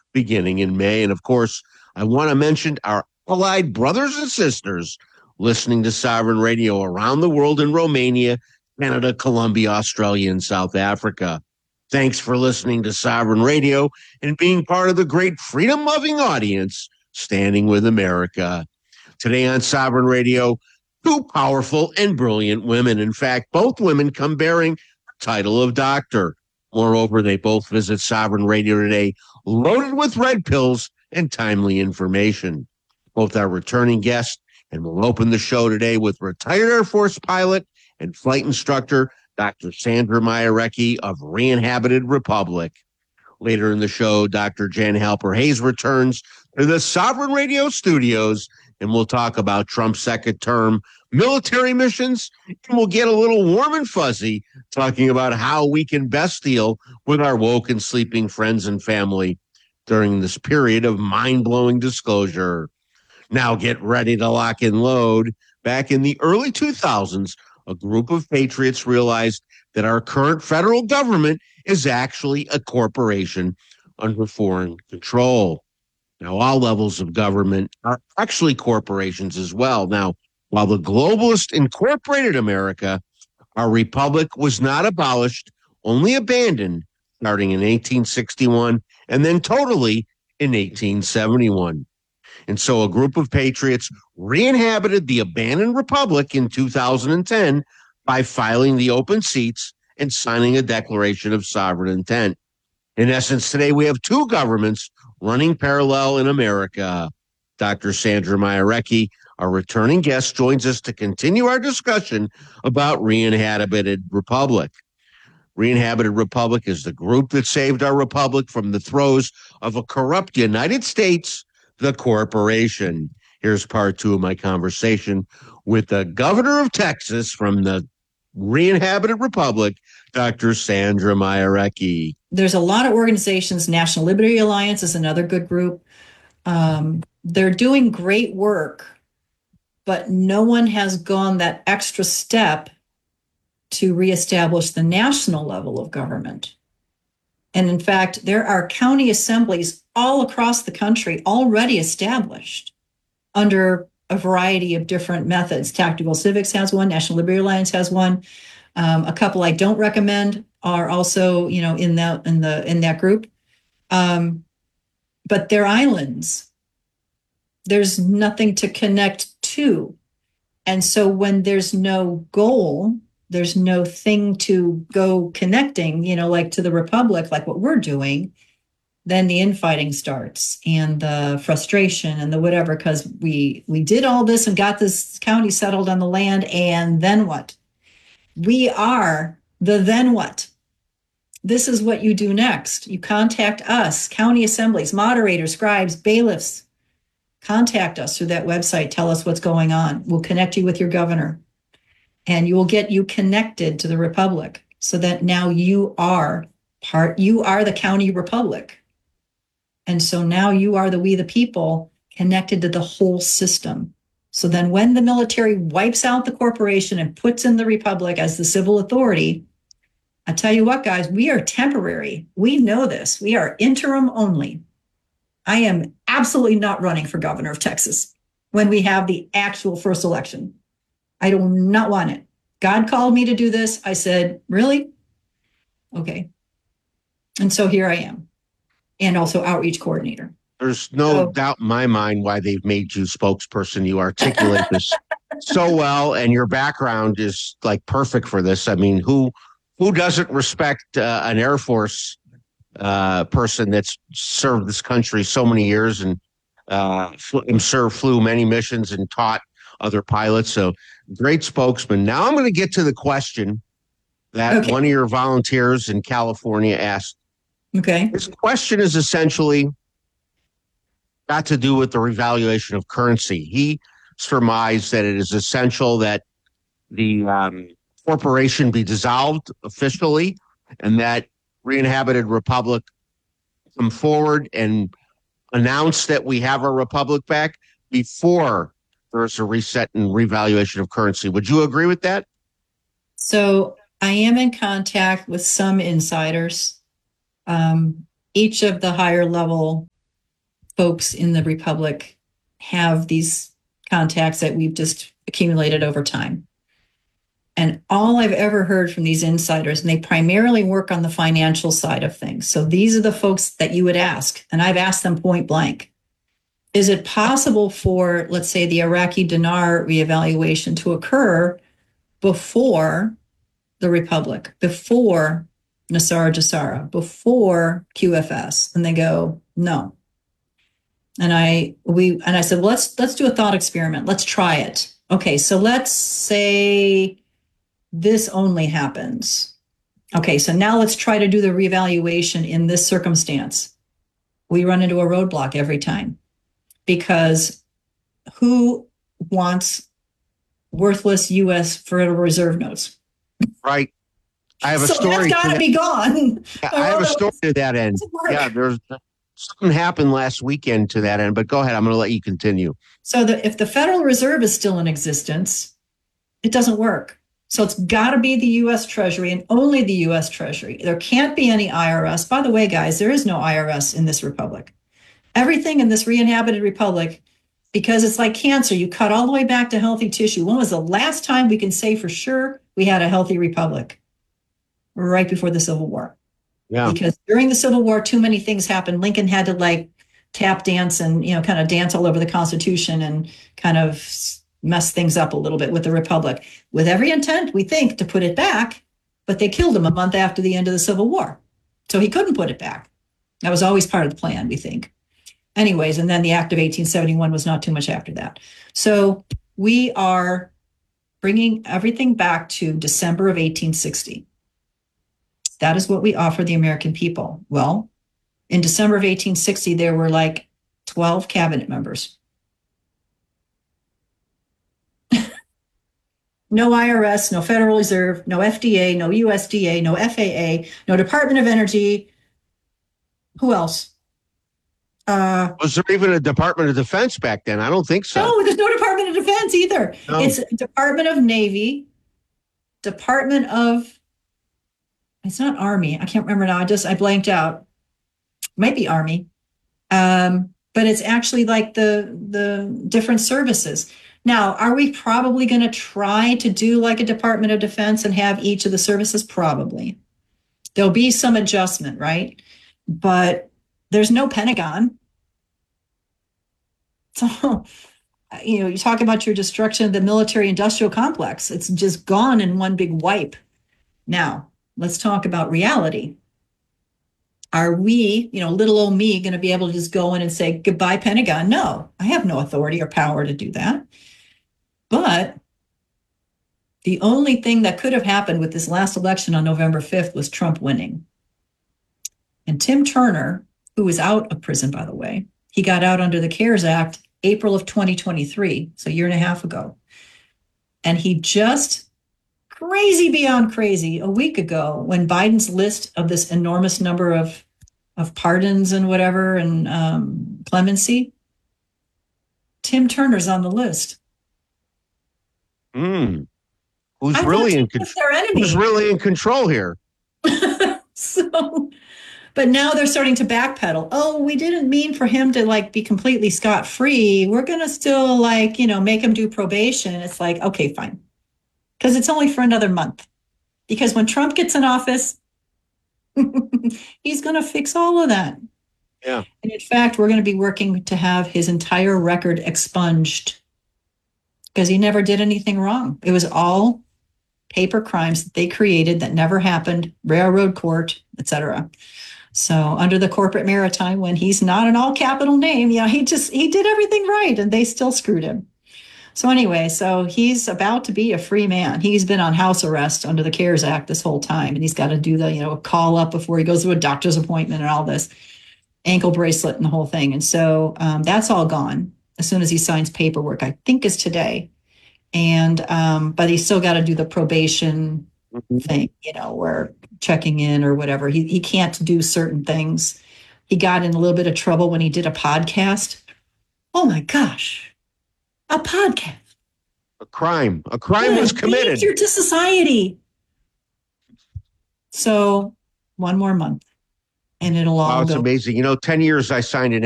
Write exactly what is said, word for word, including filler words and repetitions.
beginning in May. And of course, I want to mention our allied brothers and sisters listening to Sovereign Radio around the world in Romania, Canada, Colombia, Australia, and South Africa. Thanks for listening to Sovereign Radio and being part of the great freedom-loving audience standing with America. Today on Sovereign Radio, two powerful and brilliant women. In fact, both women come bearing the title of doctor. Moreover, they both visit Sovereign Radio today loaded with red pills and timely information. Both are returning guests, and we'll open the show today with retired Air Force pilot and flight instructor Doctor Sandra Mayarecki of Re-Inhabited Republic. Later in the show, Doctor Jan Halper Hayes returns to the Sovereign Radio studios, and we'll talk about Trump's second term military missions, and we'll get a little warm and fuzzy talking about how we can best deal with our woke and sleeping friends and family during this period of mind-blowing disclosure. Now get ready to lock and load. Back in the early two thousands, a group of patriots realized that our current federal government is actually a corporation under foreign control. Now, all levels of government are actually corporations as well. Now, while the globalists incorporated America, our republic was not abolished, only abandoned, starting in eighteen sixty-one and then totally in eighteen seventy-one. And so a group of patriots re-inhabited the abandoned republic in two thousand ten by filing the open seats and signing a declaration of sovereign intent. In essence, today we have two governments running parallel in America. Doctor Sandra Mayarecki, our returning guest, joins us to continue our discussion about Re-Inhabited Republic. Re-Inhabited Republic is the group that saved our republic from the throes of a corrupt United States, the corporation. Here's part two of my conversation with the governor of Texas from the Re-Inhabited Republic, Doctor Sandra Mayarecki. There's a lot of organizations. National Liberty Alliance is another good group. Um, they're doing great work, but no one has gone that extra step to reestablish the national level of government. And in fact, there are county assemblies all across the country already established under a variety of different methods. Tactical Civics has one, National Liberty Alliance has one. Um, a couple I don't recommend are also, you know, in that in the in that group. Um, but they're islands. There's nothing to connect to. And so when there's no goal, there's no thing to go connecting, you know, like to the Republic, like what we're doing, then the infighting starts and the frustration and the whatever, because we we did all this and got this county settled on the land, and then what? We are the then what? This is what you do next. You contact us, county assemblies, moderators, scribes, bailiffs. Contact us through that website. Tell us what's going on. We'll connect you with your governor, and you will get you connected to the Republic so that now you are part, you are the county republic. And so now you are the we the people connected to the whole system. So then when the military wipes out the corporation and puts in the Republic as the civil authority, I tell you what, guys, we are temporary. We know this. We are interim only. I am absolutely not running for governor of Texas when we have the actual first election. I do not want it. God called me to do this. I said, really? Okay. And so here I am. And also outreach coordinator. There's no so, doubt in my mind why they've made you spokesperson. You articulate this so well, and your background is like perfect for this. I mean, who who doesn't respect uh, an Air Force uh, person that's served this country so many years and uh, flew, served, flew many missions and taught other pilots? So great spokesman. Now I'm going to get to the question that okay. one of your volunteers in California asked. Okay. This question is essentially got to do with the revaluation of currency. He surmised that it is essential that the um, corporation be dissolved officially and that Re-Inhabited Republic come forward and announce that we have our republic back before there's a reset and revaluation of currency. Would you agree with that? So I am in contact with some insiders. Um, each of the higher level folks in the Republic have these contacts that we've just accumulated over time. And all I've ever heard from these insiders, and they primarily work on the financial side of things. So these are the folks that you would ask, and I've asked them point blank. Is it possible for, let's say, the Iraqi dinar reevaluation to occur before the Republic, before Nasara Jassara, before Q F S? And they go, no. And I we and I said, well, let's let's do a thought experiment. Let's try it. Okay, so let's say this only happens. Okay, so now let's try to do the reevaluation in this circumstance. We run into a roadblock every time, because who wants worthless U S Federal Reserve notes? Right. I have a so story. That's got to be gone. I have a story to that end. Yeah, there's something happened last weekend to that end, but go ahead. I'm going to let you continue. So that if the Federal Reserve is still in existence, it doesn't work. So it's got to be the U S Treasury, and only the U S Treasury. There can't be any I R S. By the way, guys, there is no I R S in this republic. Everything in this re-inhabited republic, because it's like cancer, you cut all the way back to healthy tissue. When was the last time we can say for sure we had a healthy republic? Right before the Civil War. Yeah. Because during the Civil War, too many things happened. Lincoln had to like tap dance and, you know, kind of dance all over the Constitution and kind of mess things up a little bit with the Republic, with every intent, we think, to put it back. But they killed him a month after the end of the Civil War. So he couldn't put it back. That was always part of the plan, we think. Anyways, and then the Act of eighteen seventy-one was not too much after that. So we are bringing everything back to December of eighteen sixty. That is what we offer the American people. Well, in December of eighteen sixty, there were like twelve cabinet members. No I R S, no Federal Reserve, no F D A, no U S D A, no F A A, no Department of Energy. Who else? Uh, Was there even a Department of Defense back then? I don't think so. No, there's no Department of Defense either. No. It's Department of Navy, Department of, it's not Army. I can't remember now. I just, I blanked out. Might be Army. Um, but it's actually like the, the different services. Now, are we probably going to try to do like a Department of Defense and have each of the services? Probably. There'll be some adjustment, right? But there's no Pentagon. So, you know, you talk about your destruction of the military industrial complex. It's just gone in one big wipe. Now, let's talk about reality. Are we, you know, little old me, going to be able to just go in and say, goodbye, Pentagon? No, I have no authority or power to do that. But the only thing that could have happened with this last election on November fifth was Trump winning. And Tim Turner, who was out of prison, by the way, he got out under the CARES Act, April of twenty twenty-three, so a year and a half ago. And he just, crazy beyond crazy, a week ago, when Biden's list of this enormous number of, of pardons and whatever and um, clemency, Tim Turner's on the list. Mm. Who's really in control? Who's really in control here? So, but now they're starting to backpedal. Oh, we didn't mean for him to like be completely scot-free. We're going to still like, you know, make him do probation. It's like, okay, fine. Because it's only for another month. Because when Trump gets in office, he's going to fix all of that. Yeah. And in fact, we're going to be working to have his entire record expunged. Because he never did anything wrong. It was all paper crimes that they created that never happened, railroad court, et cetera. So under the corporate maritime, when he's not an all capital name, yeah, he just, he did everything right and they still screwed him. So anyway, so he's about to be a free man. He's been on house arrest under the CARES Act this whole time. And he's got to do the, you know, call up before he goes to a doctor's appointment and all this, ankle bracelet and the whole thing. And so um, that's all gone. As soon as he signs paperwork, I think is today. And, um, but he's still got to do the probation mm-hmm. thing, you know, where checking in or whatever. He he can't do certain things. He got in a little bit of trouble when he did a podcast. Oh my gosh, a podcast. A crime. A crime what was committed. Danger to society. So one more month and it'll all wow, it's go. Amazing. You know, ten years I signed an